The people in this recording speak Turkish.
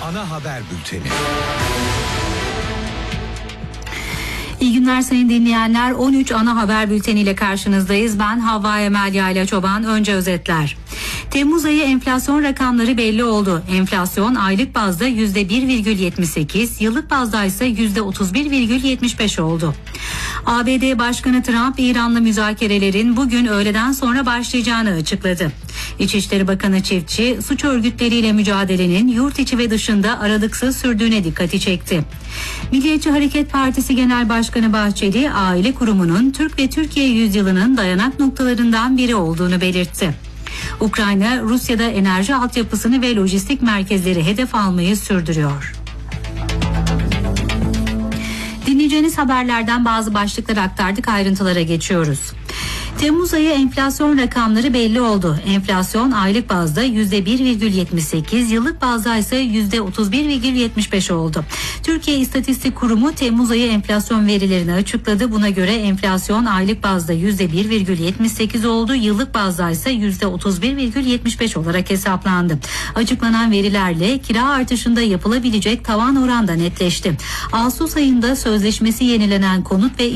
ana haber bülteni. İyi günler sayın dinleyenler. 13 ana haber bülteniyle karşınızdayız. Ben Havva Emel Yayla Çoban. Önce özetler. Temmuz ayı enflasyon rakamları belli oldu. Enflasyon aylık bazda %1,78, yıllık bazda ise %31,75 oldu. ABD Başkanı Trump, İran'la müzakerelerin bugün öğleden sonra başlayacağını açıkladı. İçişleri Bakanı Çiftçi, suç örgütleriyle mücadelenin yurt içi ve dışında aralıksız sürdüğüne dikkati çekti. Milliyetçi Hareket Partisi Genel Başkanı Bahçeli, aile kurumunun Türk ve Türkiye yüzyılının dayanak noktalarından biri olduğunu belirtti. Ukrayna, Rusya'da enerji altyapısını ve lojistik merkezleri hedef almayı sürdürüyor. Dinleyeceğiniz haberlerden bazı başlıkları aktardık, ayrıntılara geçiyoruz. Temmuz ayı enflasyon rakamları belli oldu. Enflasyon aylık bazda %1,78, yıllık bazda ise %31,75 oldu. Türkiye İstatistik Kurumu Temmuz ayı enflasyon verilerini açıkladı. Buna göre enflasyon aylık bazda %1,78 oldu, yıllık bazda ise %31,75 olarak hesaplandı. Açıklanan verilerle kira artışında yapılabilecek tavan oran da netleşti. Ağustos ayında sözleşmesi yenilenen konut ve